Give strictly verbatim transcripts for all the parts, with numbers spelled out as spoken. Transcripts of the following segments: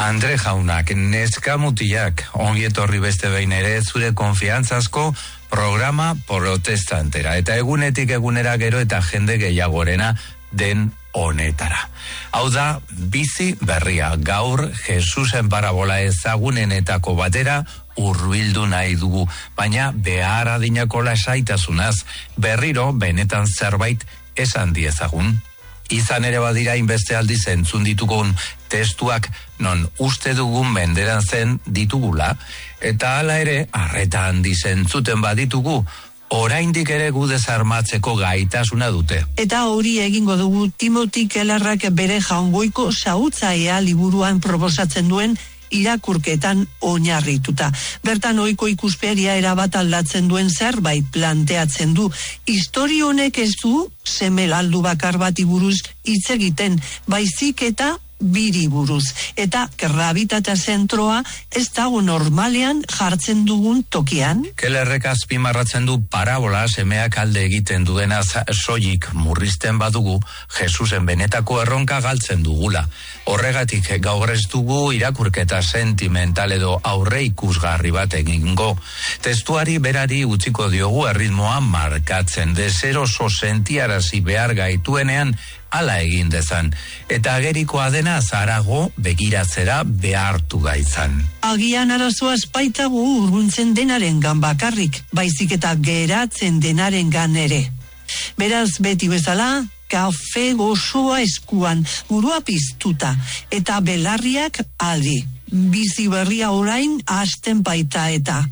Andre jaunak, neska mutilak, ongi etorri beste behin ere zure konfiantzazko programa protestantera. Eta egunetik egunera gero eta jende gehiagorena den honetara. Hau da, bizi berria, gaur Jesusen parabola ezagunenetako batera hurbildu nahi dugu, baina behar adinako lasaitasunaz, berriro benetan zerbait esan diezagun. Izan ere badira inbeste aldiz entzun ditugun testuak non uste dugun menderan zen ditugula, eta hala ere, arreta handiz entzuten baditugu, oraindik ere gu desarmatzeko gaitasuna dute. Eta hori egingo dugu Timothy Kellerrak bere Jaungoiko Xahutzailea liburuan proposatzen duen irakurketan oinarrituta. Bertan ohiko ikuspegia erabat aldatzen duen zerbait planteatzen du. Historia honek ez du semelaldu bakar bati buruz hitz egiten, baizik eta biri buruz. Eta grabitatea zentroa ez dago normalean jartzen dugun tokian. Kellerrek azpimarratzen du parabola semeak alde egiten duena soilik murrizten badugu, Jesusen benetako erronka galtzen dugula. Horregatik gaur ez dugu irakurketa sentimental edo aurre ikusgarri bat egingo. Testuari berari utziko diogu erritmoa markatzen, deseroso sentiarazi behar gaituenean hala egin dezan, eta agerikoa dena zarago begiratzera behartu gaitzan. Agian arazoa espaitagu urruntzen denaren gan bakarrik, baizik eta geratzen denaren gan ere. Beraz, beti bezala, kafe gozoa eskuan, burua piztuta, eta belarriak aldi. Bizi berria orain hasten baita eta.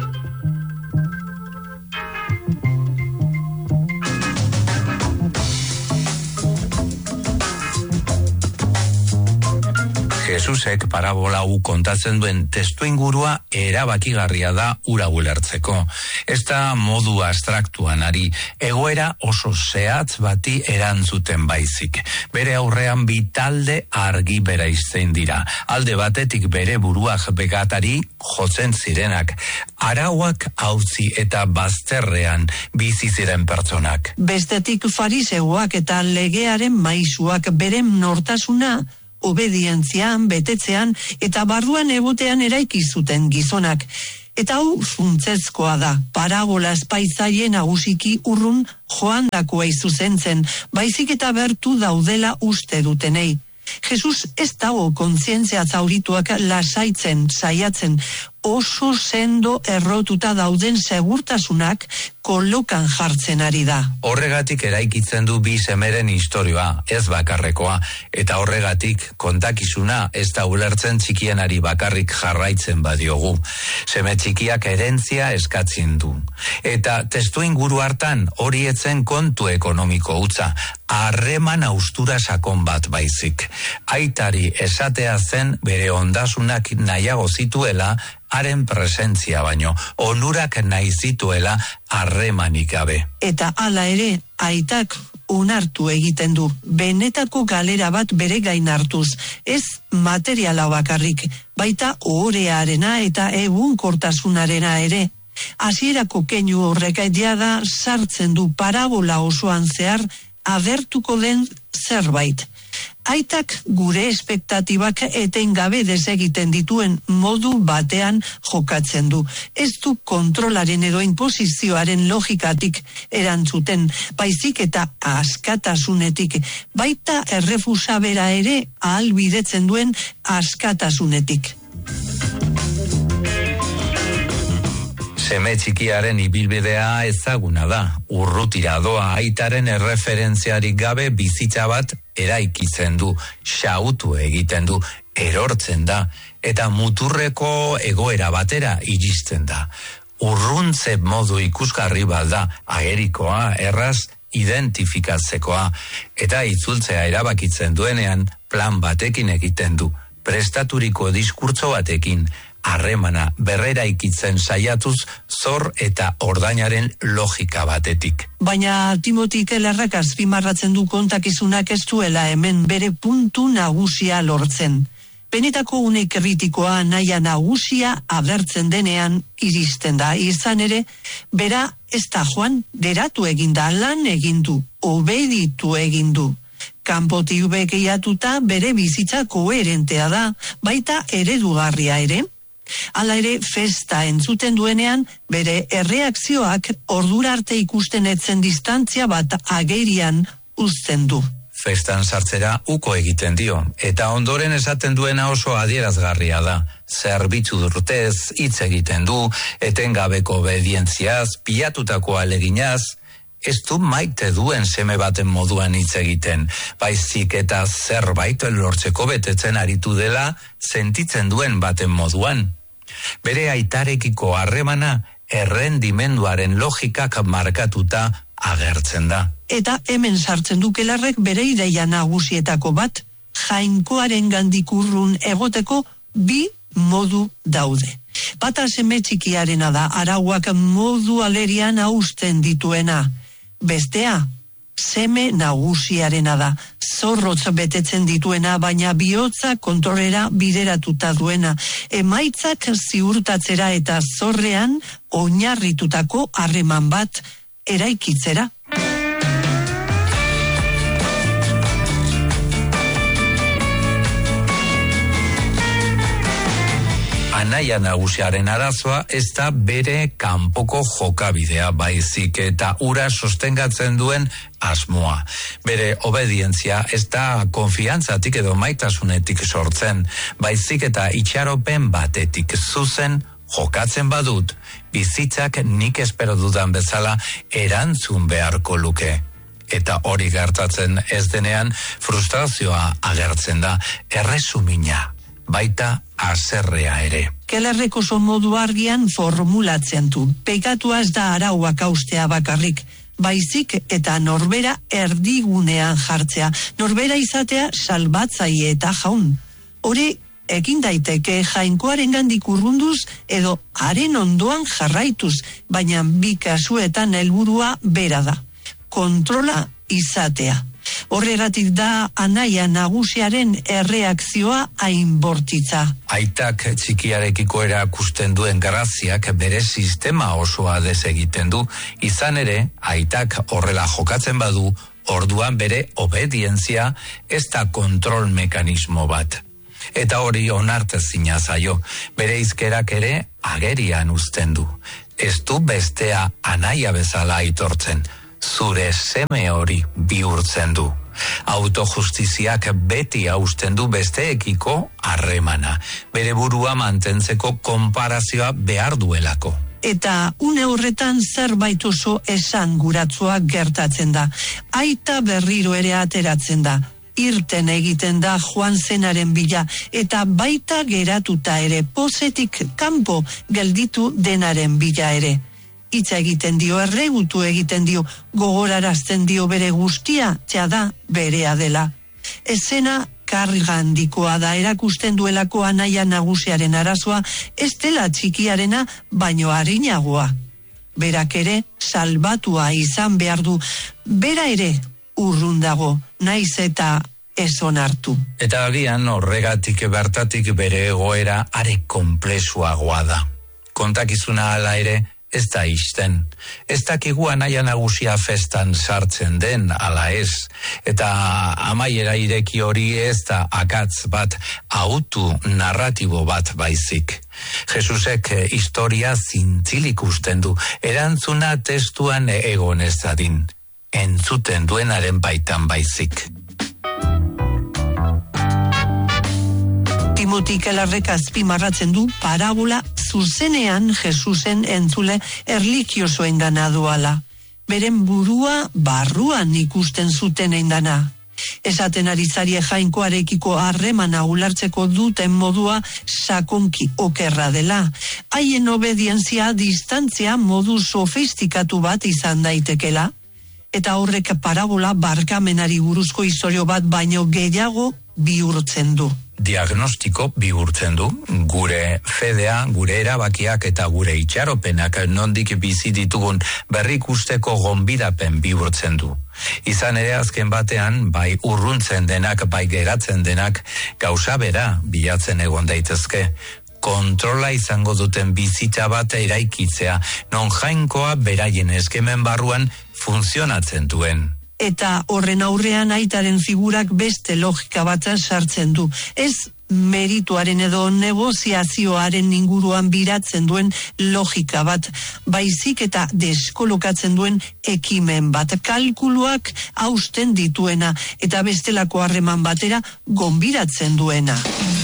Jesusek parabola hau kontatzen duen testu ingurua erabakigarria da ura ulertzeko. Ez da modu abstraktuan ari, egoera oso zehatz bati erantzuten baizik. Bere aurrean bi talde argi bereizten dira. Alde batetik bere buruak begatari jotzen zirenak, arauak hautzi eta bazterrean bizi ziren pertsonak. Bestetik fariseuak eta legearen maisuak beren nortasuna obedientzian, betetzean eta barruan egotean eraiki zuten gizonak. Eta hau funtsezkoa da, parabola espaitzaile nagusiki urrun joandakoa izuzentzen, baizik eta bertu daudela uste dutenei. Jesus ez dago kontzientzia zaurituak lasaitzen, saiatzen, oso sendo errotuta dauden segurtasunak kolokan jartzen ari da. Horregatik eraikitzen du bi semeren istorioa, ez bakarrekoa, eta horregatik kontakizuna ez da ulertzen txikienari bakarrik jarraitzen badiogu. Seme txikiak herentzia eskatzen du. Eta testu inguru hartan hori etzen kontu ekonomiko hutsa, harreman austura sakon bat baizik. Aitari esatea zen bere ondasunak nahiago zituela, haren presentzia baino, onurak nahi zituela harremanik gabe. Eta hala ere, aitak onartu egiten du, benetako galera bat bere gain hartuz, ez materiala bakarrik, baita ohorearena eta egunkortasunarena ere. Hasierako keinu horrek da sartzen du parabola osoan zehar agertuko den zerbait. Aitak gure espektatibak etengabe desegiten dituen modu batean jokatzen du. Ez du kontrolaren edo inposizioaren logikatik erantzuten, baizik eta askatasunetik, baita errefusabera ere ahalbidetzen duen askatasunetik. Seme txikiaren ibilbidea ezaguna da, urrutira doa aitaren erreferentziarik gabe bizitza bat eraikitzen du, xautu egiten du, erortzen da, eta muturreko egoera batera iristen da. Urruntze modu ikusgarri bat da, agerikoa, erraz identifikatzekoa, eta itzultzea erabakitzen duenean plan batekin egiten du, prestaturiko diskurtso batekin, harremana berrera ikitzen saiatuz zor eta ordainaren logika batetik. Baina Timothy Kellerrak azpimarratzen du kontakizunak ez duela hemen bere puntu nagusia lortzen. Benetako une kritikoa naia nagusia agertzen denean iristen da. Izan ere, bera ez da joan, deratu eginda, lan egindu, obeditu egindu. Kanpotik begiatuta bere bizitza koherentea da, baita eredugarria ere. Hala ere, festa entzuten duenean, bere erreakzioak ordura arte ikusten etzen distantzia bat agerian uzten du. Festan sartzera uko egiten dio, eta ondoren esaten duena oso adierazgarria da. Zerbitzu durtez, hitz egiten du, etengabeko obedientziaz, pilatutako aleginaz, ez du maite duen seme baten moduan hitz egiten, baizik eta zerbait lortzeko betetzen aritu dela sentitzen duen baten moduan. Bere aitarekiko harremana errendimenduaren logikak markatuta agertzen da. Eta hemen sartzen du Kelarrek bere ideia nagusietako bat, Jainkoaren gandik urrun egoteko bi modu daude. Bata seme txikiarena da, arauak modu alerian hausten dituena. Bestea, seme nagusiarena da, zorrotz betetzen dituena, baina bihotza kontrolera bideratuta duena. Emaitzak ziurtatzera eta zorrean oinarritutako harreman bat eraikitzera. Anaia nagusiaren arazoa ez da bere kanpoko jokabidea baizik eta ura sostengatzen duen asmoa. Bere obedientzia ez da konfiantzatik edo maitasunetik sortzen, baizik eta itxaropen batetik zuzen jokatzen badut, bizitzak nik espero dudan bezala erantzun beharko luke. Eta hori gertatzen ez denean frustrazioa agertzen da, erresumina, baita haserrea ere. Kelarrek oso modu argian formulatzen du. Pekatua ez da arauak haustea bakarrik, baizik eta norbera erdigunean jartzea, norbera izatea salbatzaile eta jaun. Hori egin daiteke Jainkoaren gandik urrunduz edo haren ondoan jarraituz, baina bi kasuetan helburua bera da. Kontrola izatea. Horregatik da anaia nagusiaren erreakzioa hainbortitza. Aitak txikiarekiko erakusten duen graziak bere sistema osoa desegiten du, izan ere, aitak horrela jokatzen badu, orduan bere obedientzia ez da kontrol mekanismo bat. Eta hori onartezina zaio, bere hizkerak ere agerian uzten du. Ez du bestea anaia bezala aitortzen, zure seme hori bihurtzen du. Autojustiziak beti hausten du besteekiko harremana, bere burua mantentzeko konparazioa behar duelako. Eta une horretan zerbait oso esanguratsua gertatzen da. Aita berriro ere ateratzen da. Irten egiten da joan zenaren bila, eta baita geratuta ere, pozetik kanpo gelditu denaren bila ere. Itza egiten dio, erregutu egiten dio, gogorarazten dio bere guztia, txada berea dela. Esena karga handikoa da, erakusten duelako anaia nagusiaren arazoa, ez dela txikiarena, baino arinagoa. Berak ere, salbatua izan behar du, bera ere urrun dago, naiz eta ez onartu. Eta agian horregatik bertatik bere egoera are konplexuagoa da. Kontakizuna hala ere, ez da isten. Ez dakigu anaia nagusia festan sartzen den ala ez. Eta amaiera ireki hori ez da akatz bat, autu narratibo bat baizik. Jesusek historia zintzilik usten du, erantzuna testuan egon ez dadin. Entzuten duenaren baitan baizik. Timoti Kelarrek azpimarratzen du parabola zuzenean Jesusen entzule erlikiosoen gana doala. Beren burua barruan ikusten zuten eindana. Esaten ari zarie Jainkoarekiko harremana ulartzeko duten modua sakonki okerra dela. Haien obedientzia distantzia modu sofistikatu bat izan daitekela. Eta horrek parabola barkamenari buruzko istorio bat baino gehiago bihurtzen du. Diagnostiko bihurtzen du, gure fedea, gure erabakiak eta gure itxaropenak nondik bizi ditugun berrikusteko gonbidapen bihurtzen du. Izan ere azken batean, bai urruntzen denak, bai geratzen denak, gauza bera bilatzen egon daitezke. Kontrola izango duten bizitza bat eraikitzea, non Jainkoa beraien eskemen barruan funtzionatzen duen. Eta horren aurrean aitaren figurak beste logika bat sartzen du. Ez merituaren edo negoziazioaren inguruan biratzen duen logika bat, baizik eta deskolokatzen duen ekimen bat, kalkuluak hausten dituena eta bestelako harreman batera gonbidatzen duena.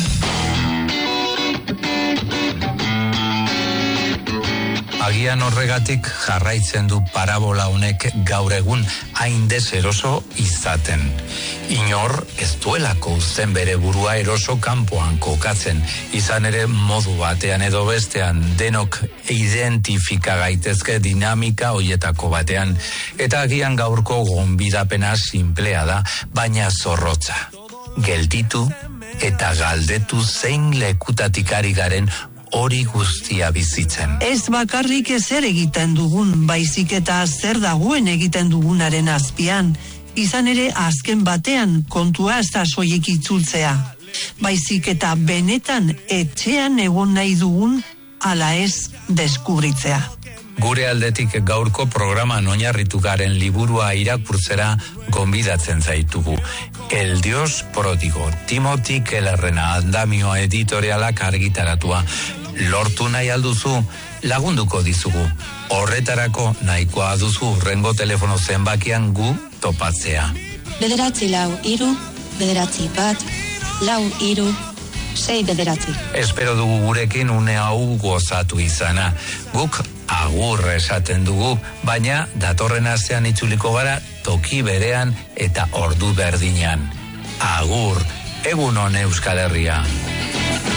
Agian horregatik jarraitzen du parabola honek gaur egun hain deseroso izaten. Inor ez duelako uzten bere burua eroso kanpoan kokatzen, izan ere modu batean edo bestean denok identifika gaitezke dinamika hoietako batean, eta agian gaurko gonbidapena sinplea da, baina zorrotza. Gelditu eta galdetu zein lekutatik ari garen hori guztia bizitzen. Ez bakarrik ezer egiten dugun, baizik eta zer dagoen egiten dugunaren azpian. Izan ere azken batean kontua ez da soilik itzultzea. Baizik eta benetan etxean egon nahi dugun ala ez deskubritzea. Gure aldetik gaurko programan oinarritu garen liburua irakurtzera gonbidatzen zaitugu. El Dios Pródigo, Timothy Kellerrena Andamioa editorialak argitaratua. Lortu nahi alduzu, lagunduko dizugu. Horretarako nahikoa duzu urrengo telefono zenbakian gu topatzea. Bederatzi lau iru, bederatzi bat, lau iru, sei bederatzi. Espero dugu gurekin une hau gozatu izana. Guk agur esaten dugu, baina datorren astean itzuliko gara toki berean eta ordu berdinean. Agur, egun on Euskal Herria.